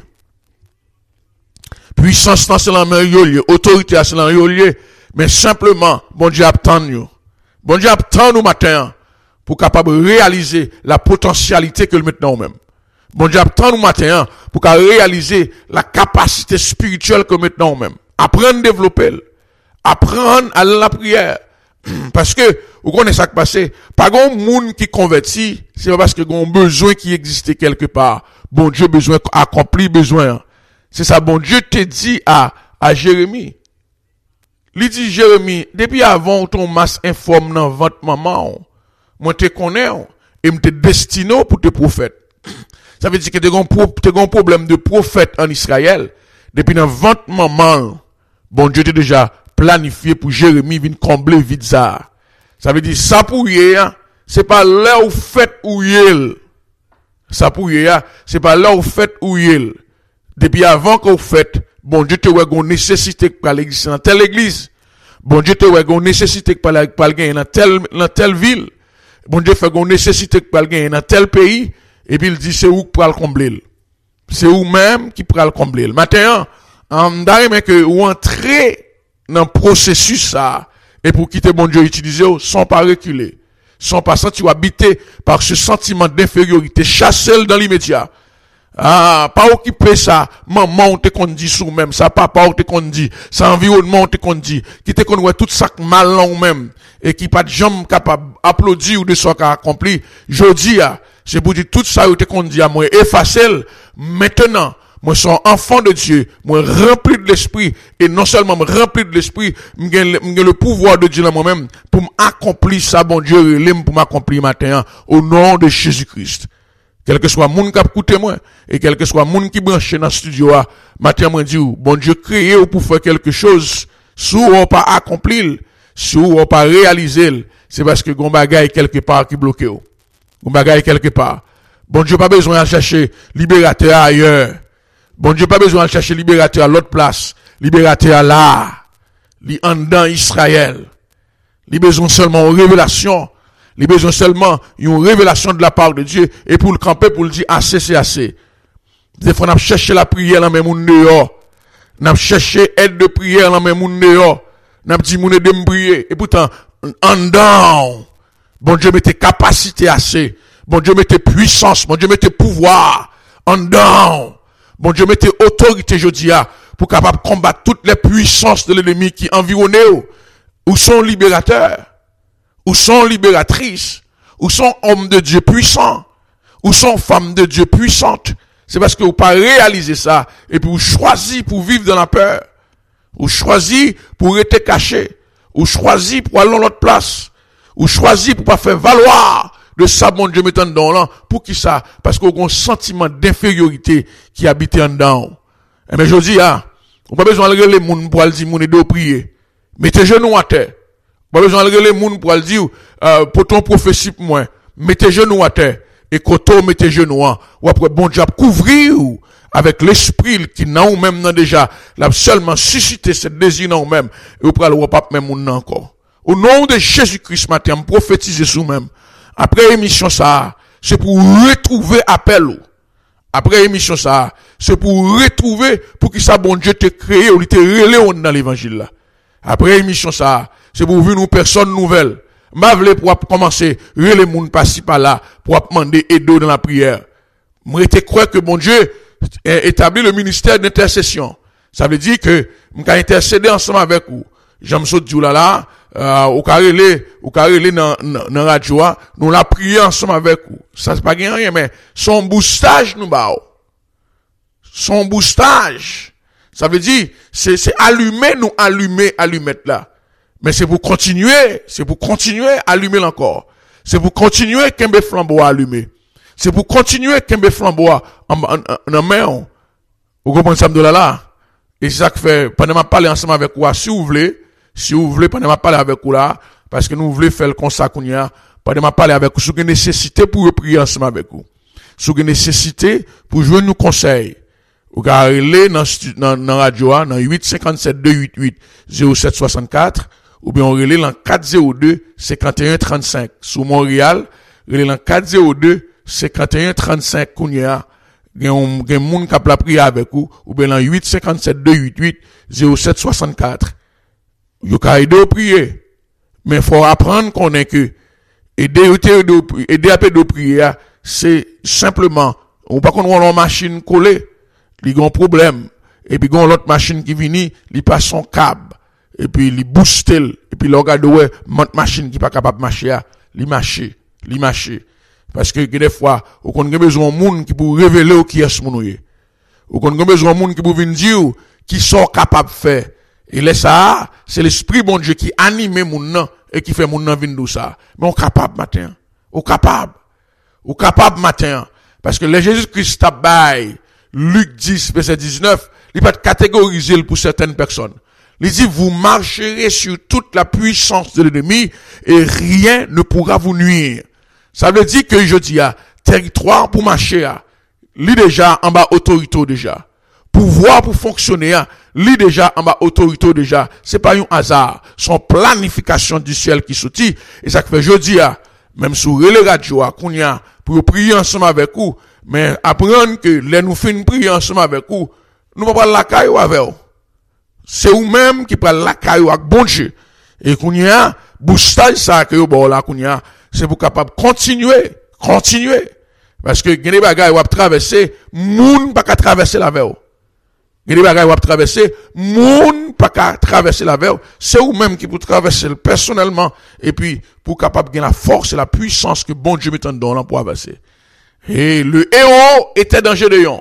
Puissance c'est dans yo lié, autorité c'est dans yo lié, mais simplement bon Dieu attend nous. Bon Dieu attend nous matin pour capable réaliser la potentialité que le met dans nous-mêmes. Bon Dieu attend nous matin pour réaliser la capacité spirituelle que met dans nous-mêmes. Apprendre à développer, apprendre à la prière. Parce que, vous connaissez ça qui passe, pas grand monde qui convertit, c'est pas parce que un besoin qui existait quelque part. Bon Dieu besoin accompli besoin. C'est ça, bon Dieu te dit à Jérémie. Il dit Jérémie, depuis avant ton masse informe dans votre maman, moi te connais, et me te destiné pour te prophète. Ça veut dire que tu as un problème de prophète en Israël. Depuis dans votre maman, bon Dieu t'a déjà planifié pour Jérémie vient combler vide ça. Ça veut dire ça pour hier, c'est pas là où fait où il. Ça pour hier, c'est pas là où fait où il. Depuis avant que vous faites, bon Dieu te ouais une nécessité pour l'église dans telle église. Bon Dieu te ouais une nécessité pour gagner dans telle ville. Bon Dieu fait une nécessité pour gagner dans tel pays Et puis il dit, c'est où qui pourra le combler. C'est où même qui pourra le combler. Maintenant, on a que ou entrer dans le processus ça, et pour quitter bon Dieu utiliser, sans pas reculer. Sans pas sentir habité par ce sentiment d'infériorité, chasser dans l'immédiat. Ah, pas occuper ça, maman on te qu'on dit sous même, ça papa on te qu'on dit, ça environnement on te qu'on dit, qui te qu'on voit tout ça mal là ou même, et qui pas de jambe capable d'applaudir ou de ce qu'a accompli, jodi a, c'est pour dire tout ça on te qu'on dit à moi, effacer, maintenant, moi suis enfant de Dieu, moi rempli de l'esprit, et non seulement rempli de l'esprit, j'ai le pouvoir de Dieu dans moi-même, pour m'accomplir ça, bon Dieu, pour m'accomplir matin, au nom de Jésus-Christ. Quel que soit moun qui a écouté moi, et quel que soit moun qui branche dans le studio, matin, moi dit, bon Dieu créé pour faire quelque chose, si on pas accompli, si on pas réalisé, c'est parce que gon bagay quelque part qui bloque. Gon bagay quelque part. Bon Dieu pas besoin de chercher libérateur ailleurs. Bon Dieu pas besoin de chercher libérateur à l'autre place. Libérateur là. Li en dans Israël. Li besoin seulement une révélation. Li besoin seulement une révélation de la part de Dieu. Et pour le camper, pour le dire assez, c'est assez. Des fois, on a cherché la prière dans même moun dehors. On a cherché aide de prière dans même moun dehors. On a dit moun de me prier. Et pourtant, en dedans, bon Dieu mettez capacité assez. Bon Dieu mettez puissance. Bon Dieu mettez pouvoir. En dedans. Bon Dieu mettez autorité, je dis, pour capable combattre toutes les puissances de l'ennemi qui environnent. Où sont libérateurs? Où sont libératrices? Où sont hommes de Dieu puissants? Où sont femmes de Dieu puissantes? C'est parce que vous pas réaliser ça, et puis vous choisissez pour vivre dans la peur. Vous choisissez pour être caché. Vous choisissez pour aller dans l'autre place. Vous choisissez pour pas faire valoir de ça, mon Dieu, mettant dans là. Pour qui ça? Parce qu'on a un sentiment d'infériorité qui habite en dedans. Mais je dis, on pas besoin de regarder les gens pour aller dire, mon de prier. Mettez genoux à terre. Pas besoin de regarder les gens pour aller dire, pour ton prophétie pour moi. Mettez genoux à terre. Et quand mettez genoux, ou après, bon Dieu, couvrir avec l'esprit qui n'a ou même déjà, l'a seulement suscité ce désir dans ou même, et vous prenez le pas même moun encore. Au nom de Jésus-Christ, matin, prophétiser sous même. Après émission ça, c'est pour retrouver appel. Après émission ça, c'est pour retrouver, pour que ça bon Dieu te créé, ou te relé dans l'évangile là. Après émission ça, c'est pour vivre une personne nouvelle. M'a vle pour commencer, les moun passer par là, pour demander aide dans la prière. Moi, je crois que bon Dieu établit le ministère d'intercession. Ça veut dire que, m'ka intercéder ensemble avec vous. J'aime ça dire là, au carré dans radio, nous la prier ensemble avec vous. Ça c'est pas rien, mais son boostage nous ba. Son boostage. Ça veut dire, c'est allumer, nous allumer là. Mais c'est pour continuer à allumer encore. C'est pour continuer qu'un flambeau allumer. C'est pour continuer qu'un flambeau en main. Vous comprenez ça de là? Et c'est ça que fait, pendant ma parler ensemble avec vous, si vous voulez, pendant ma parler avec vous là, parce que nous voulons faire le constat qu'on y a, pendant ma parler avec vous, si vous avez nécessité pour prier ensemble avec vous. Si vous avez nécessité pour jouer nos conseils. Vous pouvez aller dans la radio, dans 857 288 0764, ou bien on relève dans 402 51 35. Sous Montréal, relève dans 402 51 35 Kounia. Il y a un monde qui a la prière avec vous, ou bien dans 857 288 0764. Vous pouvez aider à prier. Mais il faut apprendre qu'on est que aider à prier, c'est simplement, ou pas qu'on a une machine collée. Il y a un problème. Et puis, il y a l'autre machine qui vient, il passe son câble. Et puis, il booste. Et puis, il regarde, ouais, notre machine qui n'est pas capable de marcher, il marche. Parce que, des fois, on a besoin de monde qui peut révéler qui est ce monde. On a besoin de monde qui peut venir dire qui sont capables de faire. Et là, ça, c'est l'esprit bon Dieu qui anime mon et qui fait mon nom venir ça. Mais on est capable matin. On est capable matin. Parce que le Jésus-Christ a bail. Luc 10, verset 19, il va catégoriser pour certaines personnes. Il dit, vous marcherez sur toute la puissance de l'ennemi et rien ne pourra vous nuire. Ça veut dire que je dis, territoire pour marcher, lui déjà en bas autorité déjà. Pouvoir pour fonctionner, lui déjà en bas autorité déjà. C'est pas un hasard. Son planification du ciel qui sortit. Et ça fait, je dis, même sur les radio, kounya, pour prier ensemble avec vous, mais apprendre que les nous fin prier ensemble avec vous, nous pas la caillou avec vous. C'est vous-même qui prend la caillou avec bon Dieu. Et kounya, boostage ça que vous bon là kounya, c'est pour capable continuer. Parce que gene bagay ou traverser, moun pas qu'à traverser la veille. Gene bagay ou traverser, moun pas qu'à traverser la veille. C'est vous-même qui pour traverser personnellement et puis pour capable gagner la force et la puissance que bon Dieu met en dedans pour avancer. Et le héros était dans Gédéon.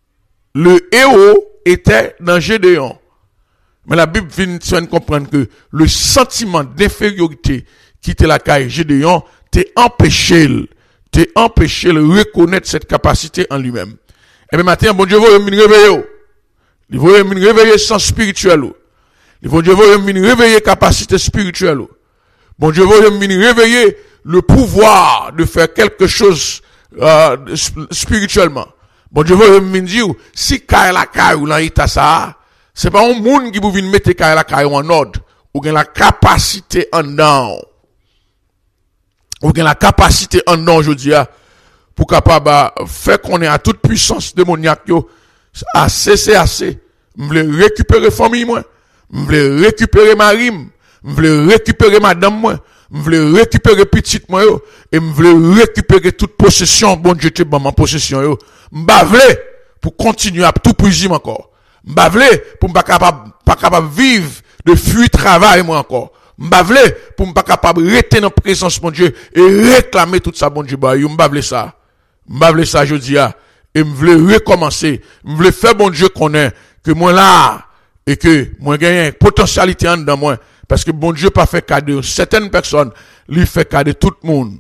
Mais la Bible vient comprendre que le sentiment d'infériorité qui était la caille Gédéon t'est empêché de reconnaître cette capacité en lui-même. Et bien maintenant, bon Dieu veut me réveiller. Il veut me réveiller sans spirituel. Bon Dieu veut me réveiller capacité spirituelle. Bon Dieu veut me réveiller le pouvoir de faire quelque chose spirituellement. Bon Dieu veut me dire, si caille la caille ou l'état ça, c'est pas un monde qui peut venir mettre caille la caille en ordre, ou bien la capacité en dedans. Ou bien la capacité en dedans, je dis, pour capable faire qu'on ait à toute puissance démoniaque, assez. Je veux récupérer famille, moi. Je veux récupérer ma rime. Je veux récupérer madame, moi. Je veux récupérer petite, moi, et je veux récupérer toute possession, bon Dieu, te ban ma possession, yo. M'bavle pour continuer à tout puiser encore. M'bavle pour pas capable vivre de fuir travail, moi encore. M'bavle pour pas capable rester dans présence, mon Dieu, et réclamer tout ça, bon Dieu, bah, yo, m'bavle ça, je dis, et m'vle recommencer, m'vle faire, bon Dieu, connaît, que moi là, et que moi gagne potentialité en dedans moi, parce que bon Dieu pas fait cas de certaines personnes, lui fait cas de tout le monde.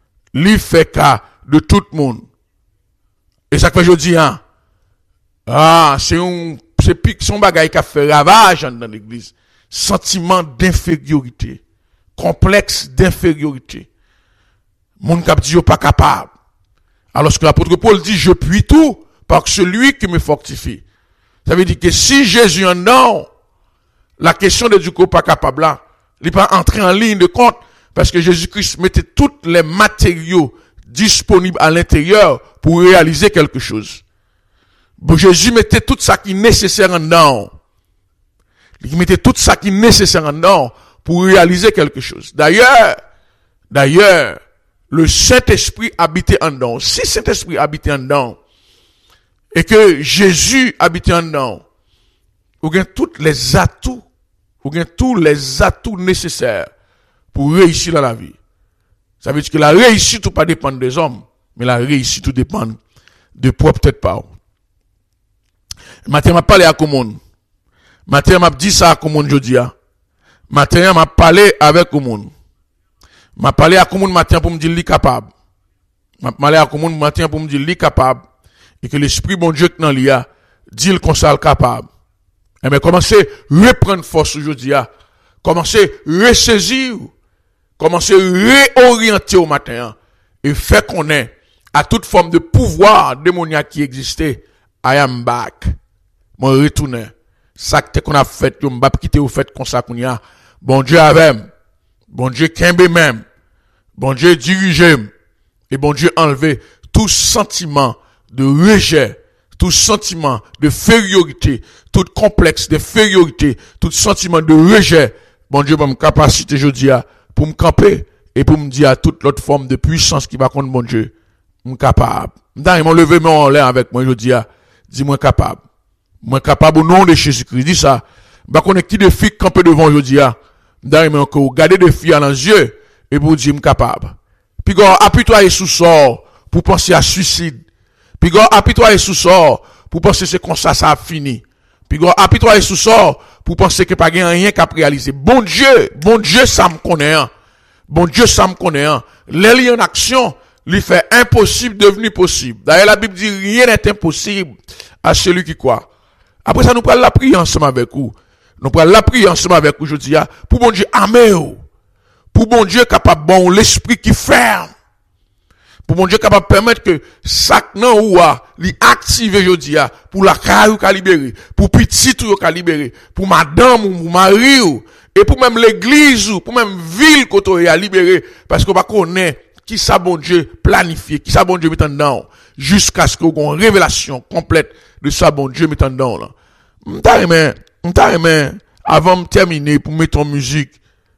Et ça que je dis, c'est son bagage qui a fait ravage dans l'église. Sentiment d'infériorité. Complexe d'infériorité. Mon cap dit, pas capable. Alors que l'apôtre Paul dit, je puis tout par celui qui me fortifie. Ça veut dire que si Jésus en non, la question de du coup pas capable là, il n'est pas entré en ligne de compte parce que Jésus-Christ mettait tous les matériaux disponibles à l'intérieur pour réaliser quelque chose. Bon, Jésus mettait tout ça qui est nécessaire en dedans. Il mettait tout ça qui est nécessaire en dedans pour réaliser quelque chose. D'ailleurs, le Saint-Esprit habitait en dedans. Si Saint-Esprit habitait en dedans, et que Jésus habitait en dedans, vous avez tous les atouts nécessaires pour réussir dans la vie. Ça veut dire que la réussite tout pas dépendre des hommes, mais la réussite tout dépend de propre tête pas. Matin m'a parlé à Komon. Matin m'a dit ça à Komon jodi a. Matin m'a parlé avec Komon. M'a parlé à Komon matin pour me dire li capable. M'a parlé à Komon matin pour me dire li capable et que l'esprit bon Dieu dans li a dit le consal capable. Et mais commencez reprendre force aujourd'hui, commencez ressaisir, commencez réorienter au matin et faire qu'on ait à toute forme de pouvoir démoniaque qui existait. I am back. Moi retourner. Ça que qu'on a fait, yo m'bap quitter ou fait comme ça qu'on y a. Bon Dieu avec, bon Dieu kembe même, bon Dieu dirige et bon Dieu enlever tout sentiment de rejet, tout sentiment de fériorité, tout complexe de fériorité, tout sentiment de rejet. Bon Dieu m'a capacité aujourd'hui pour me camper et pour me dire à toute l'autre forme de puissance qui va contre mon Dieu, me capable. Dans ils m'ont levé mon l'air avec moi aujourd'hui, dis-moi capable. Moi capable au nom de Jésus-Christ. Dis ça. Bah qu'on est qui de filles camper devant aujourd'hui, dans ils m'ont encore garder des filles dans les yeux et pour dire me capable. Puis gars, appuie-toi et sous-sort pour penser à suicide. Puis gars, appuie-toi et sous-sort pour penser que c'est comme ça a fini. Puis gars, appuie-toi et sous-sort pour penser que pas rien qu'à réaliser. Bon Dieu, ça me connaît. Bon Dieu, ça me connaît. Les liens en action, lui fait impossible devenu possible. D'ailleurs, la Bible dit rien n'est impossible à celui qui croit. Après ça, nous prenons la prière ensemble avec vous. Nous prenons la prière ensemble avec vous, je dis, pour bon Dieu, amen. Pour bon Dieu, capable, bon, l'esprit qui ferme. Pour mon Dieu capable permettre que sac nan ou li activer jodi a pour la caillou ka libérer, pour petit ou ka libérer, pour madame ou mari ou et pour même l'église ou pour même ville koto a libérer parce qu'on va connaître qui ça bon Dieu planifié, qui ça bon Dieu met en dedans, jusqu'à ce qu'on ait une révélation complète de ça bon Dieu met en dedans, là. M'ta aimé, avant de terminer pour mettre en musique,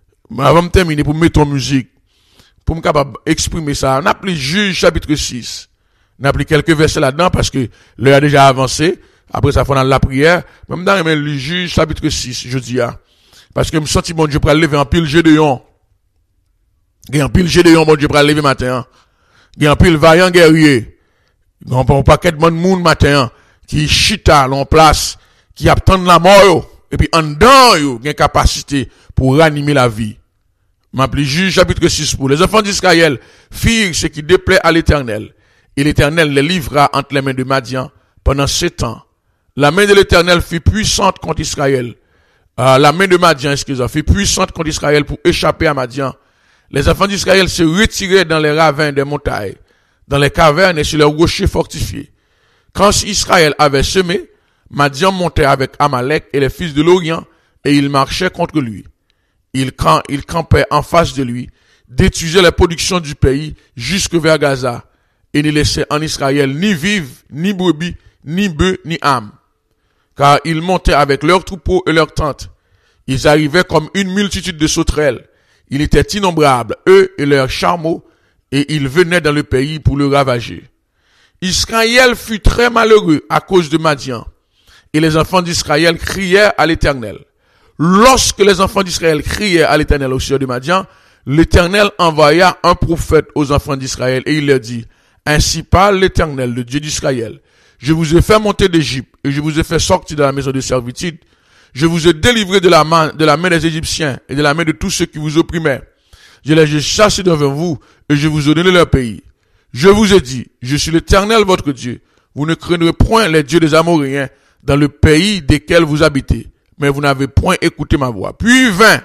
pour me capable exprimer ça, on appelle Juge chapitre 6. On appelle quelques versets là-dedans parce que l'heure a déjà avancé. Après ça, faut dans la prière. Même dans le Juge chapitre 6, je dis, parce que me senti bon Dieu pour lever en pile Gédéon. Il y a un pile Gédéon, bon Dieu pour lever matin. Il y a un pile vaillant guerrier. Il y a un paquet de monde matin qui chita en place, qui attend la mort, et puis en dedans, il y a une capacité pour ranimer la vie. M'appelle Juge chapitre 6 pour les enfants d'Israël firent ce qui déplaît à l'Éternel. Et l'Éternel les livra entre les mains de Madian pendant 7 ans. La main de l'Éternel fut puissante contre Israël. La main de Madian, fut puissante contre Israël pour échapper à Madian. Les enfants d'Israël se retiraient dans les ravins des montagnes, dans les cavernes et sur les rochers fortifiés. Quand Israël avait semé, Madian montait avec Amalek et les fils de l'Orient et ils marchaient contre lui. Il campait en face de lui, détruisait les productions du pays jusque vers Gaza et ne laissait en Israël ni vive, ni brebis, ni bœufs, ni âmes. Car ils montaient avec leurs troupeaux et leurs tentes. Ils arrivaient comme une multitude de sauterelles. Ils étaient innombrables, eux et leurs chameaux, et ils venaient dans le pays pour le ravager. Israël fut très malheureux à cause de Madian, et les enfants d'Israël crièrent à l'Éternel. Lorsque les enfants d'Israël criaient à l'Éternel au sujet de Madian, l'Éternel envoya un prophète aux enfants d'Israël, et il leur dit, ainsi parle l'Éternel, le Dieu d'Israël. Je vous ai fait monter d'Égypte, et je vous ai fait sortir de la maison de servitude. Je vous ai délivré de la main des Égyptiens, et de la main de tous ceux qui vous opprimaient. Je les ai chassés devant vous, et je vous ai donné leur pays. Je vous ai dit, je suis l'Éternel votre Dieu. Vous ne craindrez point les dieux des Amoréens dans le pays desquels vous habitez. Mais vous n'avez point écouté ma voix. Puis vint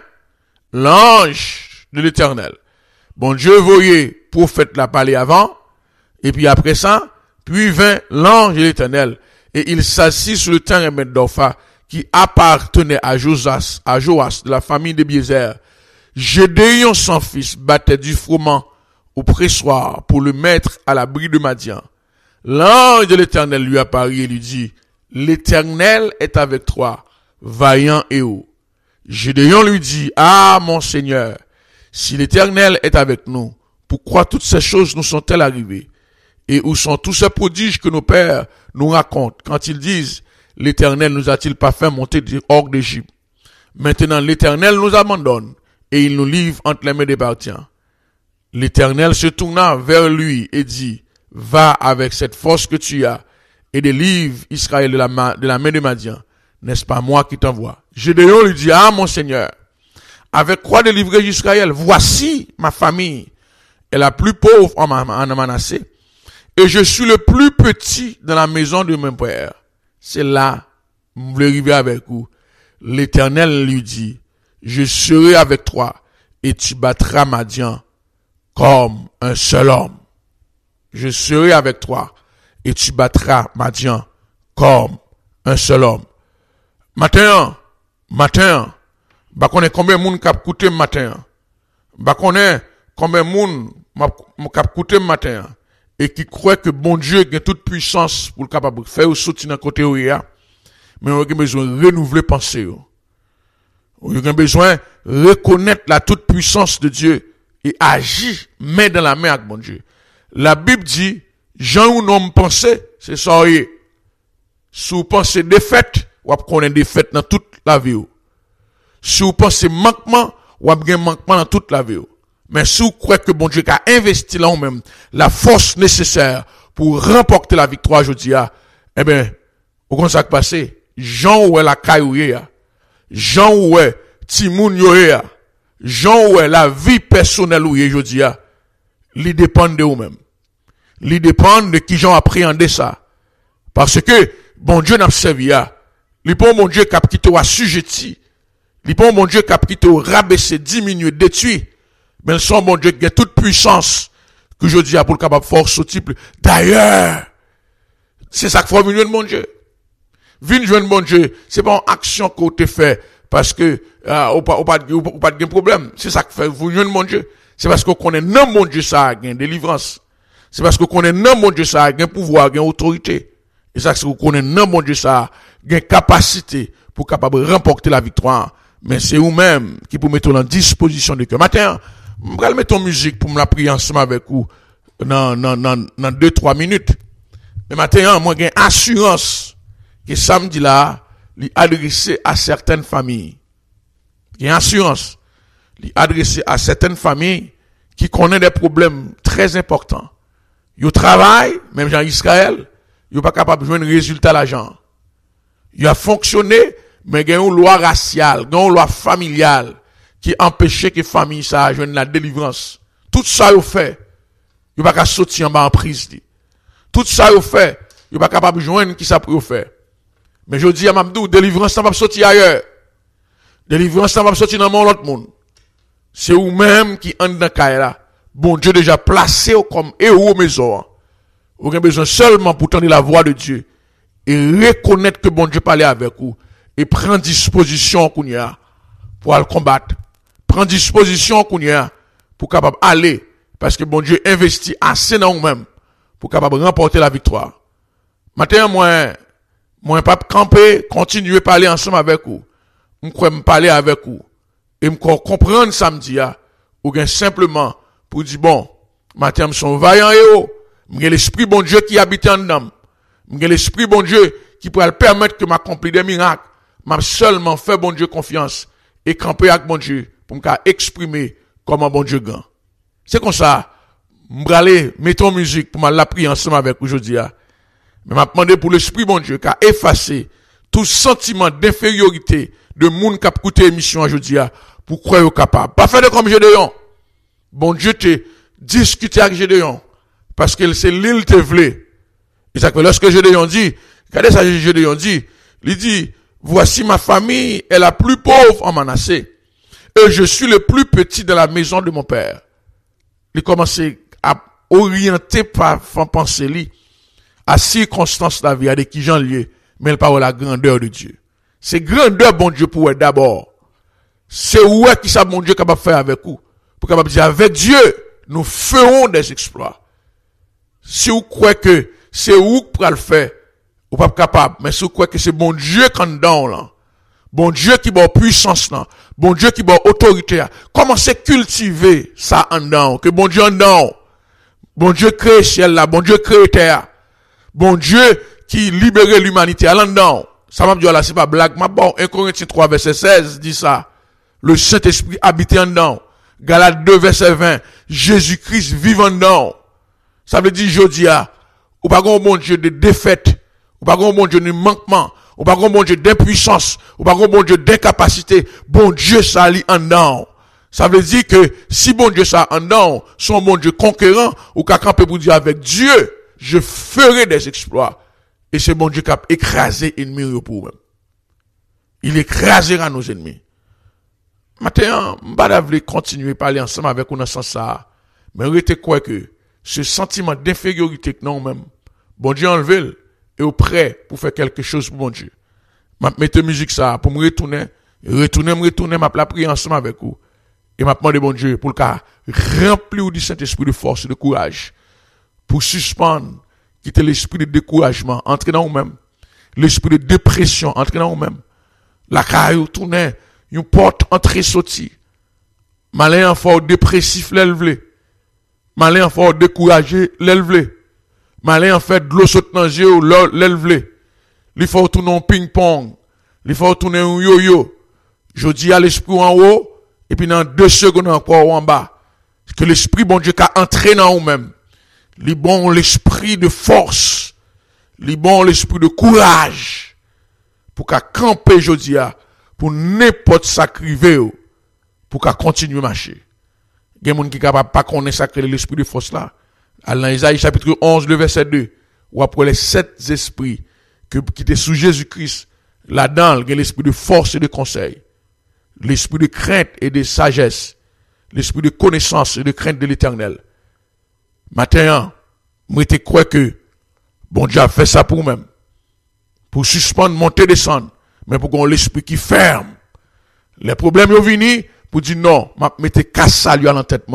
l'ange de l'Éternel. Bon Dieu voyait prophète la parler avant, et puis après ça, puis vint l'ange de l'Éternel, et il s'assit sur le terrain d'Orpha, qui appartenait à Joas de la famille de Biézer. Gédéon son fils battait du froment au pressoir pour le mettre à l'abri de Madian. L'ange de l'Éternel lui apparut et lui dit, l'Éternel est avec toi, vaillant et haut. Gédéon lui dit, ah mon Seigneur, si l'Éternel est avec nous, pourquoi toutes ces choses nous sont-elles arrivées? Et où sont tous ces prodiges que nos pères nous racontent quand ils disent, l'Éternel nous a-t-il pas fait monter hors d'Égypte? Maintenant l'Éternel nous abandonne et il nous livre entre les mains des Parthiens. L'Éternel se tourna vers lui et dit, va avec cette force que tu as et délivre Israël de la main de Madian. N'est-ce pas moi qui t'envoie? Gédéon lui dit, ah mon Seigneur, avec quoi délivrer Israël? Voici ma famille est la plus pauvre en Manassé et je suis le plus petit dans la maison de mon père. C'est là, vous voulez arriver avec vous. L'Éternel lui dit, je serai avec toi et tu battras Madian comme un seul homme. Je serai avec toi et tu battras Madian comme un seul homme. Matin, bah connaît combien de monde cap coûter matin. Bah connaît combien de monde cap coûter matin et qui croit que bon Dieu a toute puissance pour le capable faire sortir dans côté où il y a. Mais on a besoin de renouveler pensée. On a besoin de reconnaître la toute puissance de Dieu et agir main dans la main avec bon Dieu. La Bible dit, Jean ou non penser, c'est ça. Si vous pensez défaite, vous connaissez défaite dans toute la vie. Si vous pensez manquement, vous avez manquement dans toute la vie. Mais si vous croyez que bon Dieu a investi là même la force nécessaire pour remporter la victoire aujourd'hui, eh bien, vous comprenez ça qui passe? Jean ou la caille, Jean ou Timoun yoé, Jean ou la vie personnelle ou aujourd'hui, il dépend de vous-même. Il dépend de qui j'en appréhender ça. Parce que, bon Dieu n'a pas servi, il pas bon Dieu qui a quitté ou assujetti, il pas bon Dieu qui a quitté ou rabaisser, diminuer, détruire, mais son bon Dieu qui a toute puissance, que je dis pour le capable force au type. D'ailleurs, c'est ça qu'il faut venir de mon Dieu. Venir de mon Dieu, c'est pas une action qu'on te fait, parce que, ou pas de problème. C'est ça qu'il faut venir de mon Dieu. C'est parce qu'on connaît non mon Dieu ça a gain délivrance. C'est parce qu'on connaît non mon Dieu ça a gain pouvoir, gain autorité. Et ça c'est qu'on connaît non mon Dieu ça a gain capacité pour capable remporter la victoire. Mais c'est vous-même qui pour mettre en disposition de cœur. Matin, je vais mettre en musique pour me la prier ensemble avec vous dans 2-3 minutes. Mais matin, moi j'ai assurance que samedi là, l'adresser à certaines familles. J'ai assurance l'adresser à certaines familles qui connaissent des problèmes très importants. Ils travaillent, même dans Israël, ils sont pas capables de jouer un résultat à l'argent. Ils ont fonctionné, mais il y a une loi raciale, il y a une loi familiale qui empêchait que les familles ça joignent la délivrance. Tout ça, ils fait. Ils sont pas sortir en bas en prise. Tout ça, ils fait. Ils sont pas capables de joindre qui ça pour faire. Mais je dis à Mabdou, délivrance, ça va sortir ailleurs. Délivrance, ça va sortir dans mon autre monde. C'est vous-même qui en dans là. Bon Dieu déjà placé comme héros maison. Vous avez besoin seulement pour tendre la voix de Dieu et reconnaître que bon Dieu parlait avec vous et prendre disposition qu'on y a pour le combattre. Prendre disposition qu'on y a pour capable aller parce que bon Dieu investit assez dans vous-même pour capable remporter la victoire. Maintenant moi pas camper, continuer à parler ensemble avec vous. Je crois me parler avec vous et me comprendre samedi ou bien simplement pour dire bon, matin me sont vaillants héros, m'ai l'esprit bon Dieu qui habite en dedans. M'ai l'esprit bon Dieu qui pourrait permettre que m'accomplir des miracles. M'a seulement fait bon Dieu confiance et camper avec bon Dieu pour me exprimer comment bon Dieu gagne. C'est comme ça, m'aller mettre en musique pour m'aller prier ensemble avec aujourd'hui. Mais m'a demandé pour l'esprit bon Dieu qu'a effacé tout sentiment d'infériorité de monde qui a écouté l'émission aujourd'hui pour croire au capable. Pas faire de comme Gédéon. Bon Dieu te discuter avec Gédéon parce que c'est l'île te voulait. Et ça que lorsque Gédéon dit, regardez ça Gédéon dit, il dit voici ma famille est la plus pauvre en Manassé et je suis le plus petit de la maison de mon père. Il commence à orienter par penser lui à circonstances de la vie, à des qui j'en lié, mais il parle de la grandeur de Dieu. C'est grandeur, bon Dieu, pour d'abord. C'est où qui ça, bon Dieu, capable de faire avec vous. Pour capable de dire, avec Dieu, nous ferons des exploits. Si vous croyez que c'est où pour le faire, vous pas capable, mais si vous croyez que c'est bon Dieu qui est dedans, là. Bon Dieu qui a puissance, là. Bon Dieu qui a autorité, commencez à cultiver ça en dedans, que bon Dieu en dedans. Bon Dieu crée ciel là, bon Dieu crée terre. Bon Dieu qui libère l'humanité à l'endant. Ça m'a dit là, c'est pas blague. Ma bon, 1 Corinthiens 3 verset 16 dit ça. Le Saint-Esprit habite en dedans. Galates 2 verset 20. Jésus-Christ vive en dedans. Ça veut dire, Jodia, ou pas un bon Dieu de défaite, ou pas un bon Dieu de manquement, ou pas un bon Dieu d'impuissance, ou pas un bon Dieu d'incapacité. Bon Dieu, ça lit en dedans. Ça veut dire que si bon Dieu ça en dedans, son bon Dieu conquérant, ou qu'à camper pour dire avec Dieu, je ferai des exploits. Et c'est bon Dieu qui a écrasé l'ennemi pour eux. Il écrasera nos ennemis. Maintenant, je vais continuer à parler ensemble avec vous dans ce sens ça. Mais retenez quoi que ce sentiment d'infériorité que nous-mêmes, bon Dieu enlevé et au prêt pour faire quelque chose pour bon Dieu. Je vais mettre musique ça pour me retourner, ma prier ensemble avec vous. Et je vais demander bon Dieu pour le cas remplir du Saint-Esprit de force et de courage. Pour suspendre, quitter l'esprit de découragement, entrer dans vous-même. L'esprit de dépression, entrer dans vous-même. La carrière tourner, une porte entrée sortie. Malin en fort dépressif, l'élevé. Malin en fort découragé, l'élevé. Malin en fait de l'eau saute dans les yeux, l'élevé. Il faut tourner un ping-pong. Il faut tourner un yo-yo. Je dis à l'esprit en haut, et puis dans 2 secondes encore en bas. Que l'esprit, bon Dieu, qu'a entré dans vous-même. Les bon l'esprit de force, les bon l'esprit de courage, pour qu'à camper jodia, pour n'importe sacrifier, pour qu'à continuer à marcher. Il y a des gens qui ne sont pas capables de connaître sacré l'esprit de force là. Dans Isaïe chapitre 11, le verset 2, ou après les 7 esprits qui étaient sous Jésus-Christ, là-dedans, il y a l'esprit de force et de conseil, l'esprit de crainte et de sagesse, l'esprit de connaissance et de crainte de l'éternel. Maintenant, moi, je crois que bon Dieu a fait ça pour nous-mêmes. Pour suspendre, monter, descendre. Mais pour qu'on ait l'esprit qui ferme. Les problèmes sont venus pour dire non, je mette casse ça lui à la tête, moi.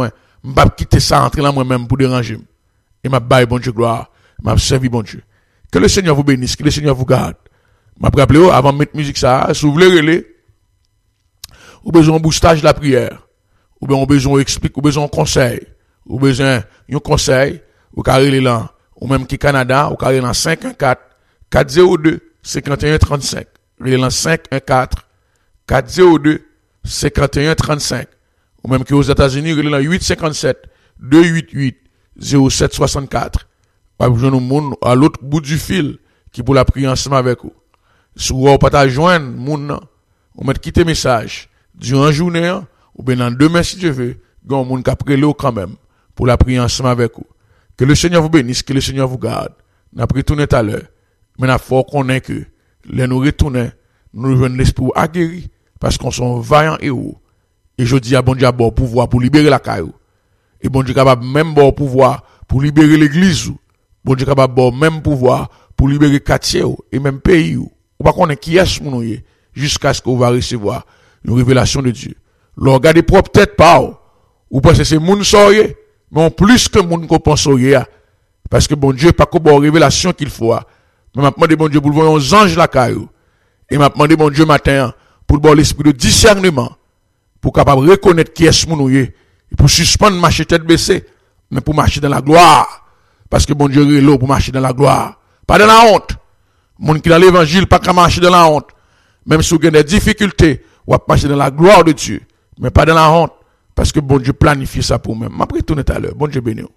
M'pas quitter ça entrer là moi-même pour déranger. Et m'a baille bon Dieu gloire, m'a servi bon Dieu. Que le Seigneur vous bénisse, que le Seigneur vous garde. M'a rappelé avant de mettre musique ça, si vous voulez relais, ou besoin de boostage de la prière, ou bien besoin d'expliquer, ou besoin de conseil, ou besoin d'un conseil, ou carré là, ou même qui Canada, ou carré dans 514 402 51 35. Relais dans 514 402 51 35. Ou même qui aux États-Unis, relais dans 857 288 0764. Pas besoin de monde à l'autre bout du fil qui pour la prier ensemble avec vous. Si vous pas ta joindre moun, ou mettre quitter message durant la journée ou bien dans demain si tu veux, gon moun ka prélé quand même pour la prier ensemble avec vous. Que le Seigneur vous bénisse, que le Seigneur vous garde. N'a pris tourner tout à l'heure. Mais n'a faut connaître que les nous retourner, nous revenons l'esprit aguerri parce qu'on sont vaillants héros. Et je dis à bon Dieu bon pouvoir pour libérer la caillou. Et bon Dieu capable même bon pouvoir pour libérer l'église. Bon Dieu capable bon même pouvoir pour libérer quartier et même pays. Ou pas connaître qui est mon nom jusqu'à ce qu'on va recevoir une révélation de Dieu. L'on regarde propre tête pas ou parce que c'est moun soye, mais en plus que moun qu'on pense parce que bon Dieu pas que bon révélation qu'il faut. Mais m'a demandé bon Dieu pour voir un ange la caillou. Et m'a demandé bon Dieu matin pour bon l'esprit de discernement pour capable reconnaître qui est mon et pour suspendre marcher tête baissée mais pour marcher dans la gloire parce que bon Dieu est là pour marcher dans la gloire, pas dans la honte. Moun qui dans l'évangile pas qu'à marcher dans la honte. Même si vous avez des difficultés, ou à marcher dans la gloire de Dieu, mais pas dans la honte parce que bon Dieu planifie ça pour vous-même. M'après tout à l'heure. Bon Dieu béni.